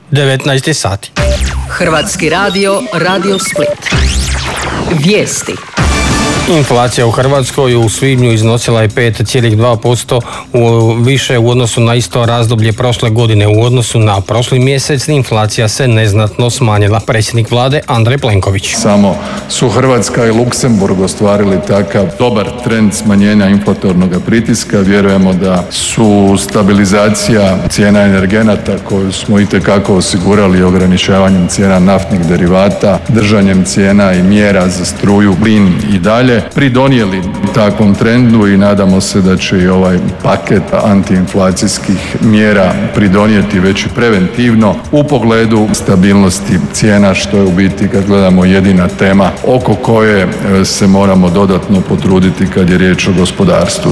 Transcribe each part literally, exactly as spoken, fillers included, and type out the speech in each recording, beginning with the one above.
devetnaest sati. Hrvatski radio, Radio Split. Vijesti. Inflacija u Hrvatskoj u svibnju iznosila je pet zarez dva posto u više u odnosu na isto razdoblje prošle godine. U odnosu na prošli mjesec inflacija se neznatno smanjila. Predsjednik vlade Andrej Plenković. Samo su Hrvatska i Luksemburg ostvarili takav dobar trend smanjenja inflatornog pritiska. Vjerujemo da su stabilizacija cijena energenata koju smo itekako osigurali ograničavanjem cijena naftnih derivata, držanjem cijena i mjera za struju, plin i dalje pridonijeli takvom trendu i nadamo se da će i ovaj paket antiinflacijskih mjera pridonijeti već i preventivno u pogledu stabilnosti cijena, što je u biti, kad gledamo, jedina tema oko koje se moramo dodatno potruditi kad je riječ o gospodarstvu.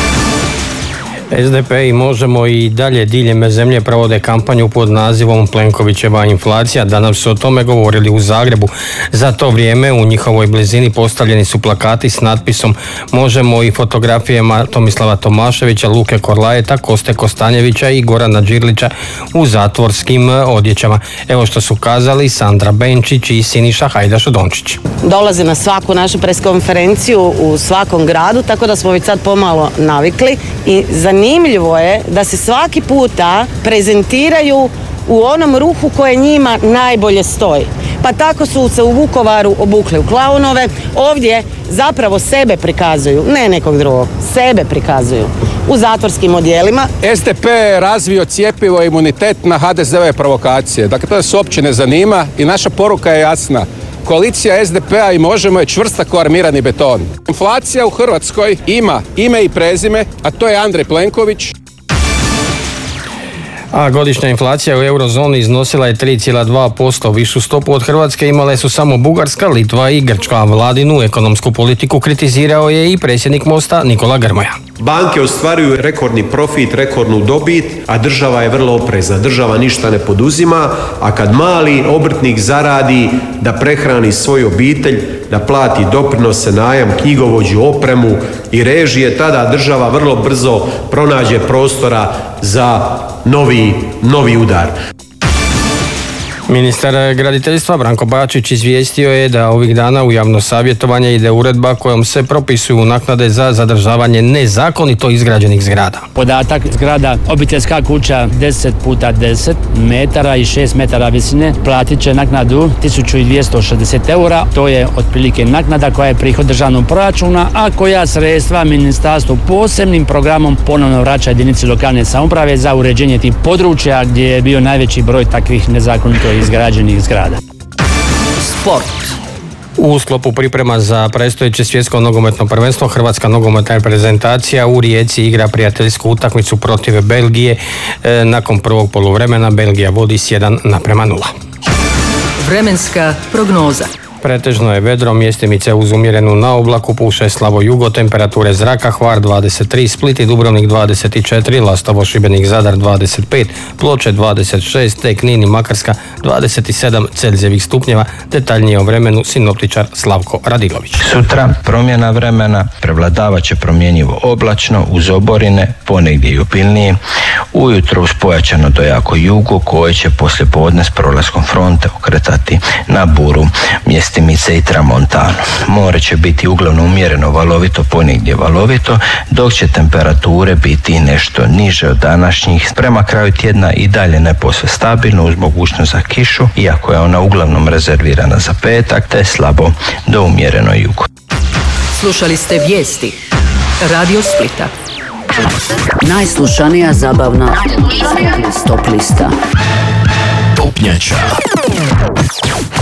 S D P i Možemo i dalje diljem zemlje provode kampanju pod nazivom Plenkovićeva inflacija. Danas su o tome govorili u Zagrebu. Za to vrijeme u njihovoj blizini postavljeni su plakati s natpisom Možemo i fotografije Tomislava Tomaševića, Luke Korlajeta, Koste Kostanjevića i Gorana Đirlića u zatvorskim odjećama. Evo što su kazali Sandra Benčić i Siniša Hajdaš-Dončić. Dolaze na svaku našu preskonferenciju u svakom gradu, tako da smo već sad pomalo navikli i za Zanimljivo je da se svaki puta prezentiraju u onom ruhu koje njima najbolje stoji. Pa tako su se u Vukovaru obukli u klaunove, ovdje zapravo sebe prikazuju, ne nekog drugog, sebe prikazuju u zatvorskim odjelima. S D P je razvio cjepivo imunitet na ha de zeve provokacije. Dakle, to nas uopće ne zanima i naša poruka je jasna. Koalicija S D P-a i Možemo je čvrsta ko armirani beton. Inflacija u Hrvatskoj ima ime i prezime, a to je Andrej Plenković. A godišnja inflacija u eurozoni iznosila je tri zarez dva posto. Višu stopu od Hrvatske imale su samo Bugarska, Litva i Grčka. Vladinu ekonomsku politiku kritizirao je i predsjednik Mosta Nikola Grmoja. Banke ostvaruju rekordni profit, rekordnu dobit, a država je vrlo oprezna. Država ništa ne poduzima, a kad mali obrtnik zaradi da prehrani svoju obitelj, da plati doprinose, najam, knjigovođu, opremu i režije, tada država vrlo brzo pronađe prostora za novi, novi udar. Ministar graditeljstva Branko Bačić izvijestio je da ovih dana u javno savjetovanje ide uredba kojom se propisuju naknade za zadržavanje nezakonito izgrađenih zgrada. Podatak zgrada obiteljska kuća deset puta deset metara i šest metara visine platit će naknadu tisuću dvjesto šezdeset eura. To je otprilike naknada koja je prihod državnog proračuna, a koja sredstva ministarstvo posebnim programom ponovno vraća jedinici lokalne samouprave za uređenje tih područja gdje je bio najveći broj takvih nezakonito izgrađenih zgrada. Sport. U sklopu priprema za predstojeće svjetsko nogometno prvenstvo Hrvatska nogometna reprezentacija u Rijeci igra prijateljsku utakmicu protiv Belgije. E, nakon prvog poluvremena Belgija vodi s jedan naprema nula. Vremenska prognoza. Pretežno je vedro, mjestimice uz umjerenu na oblaku, puše slabo jugo, temperature zraka Hvar dvadeset tri, Split i Dubrovnik dvadeset četiri, Lastovo, Šibenik, Zadar dvadeset pet, Ploče dvadeset šest, te Knin i Makarska dvadeset sedam Celzijevih stupnjeva. Detaljnije o vremenu sinoptičar Slavko Radilović. Sutra promjena vremena, prevladavat će promjenjivo oblačno uz oborine, ponegdje i obilnije. Ujutro uz pojačano do jako jugo koje će poslije podne s prolaskom fronte okretati na buru, mjestimice i tramontanu. More će biti uglavnom umjereno valovito, ponegdje valovito, dok će temperature biti nešto niže od današnjih. Prema kraju tjedna i dalje ne posve stabilno uz mogućnost za kišu, iako je ona uglavnom rezervirana za petak, te slabo do umjereno jugo. Slušali ste vijesti Radio Splita. Najslušanija zabavna stop lista. Topnjača.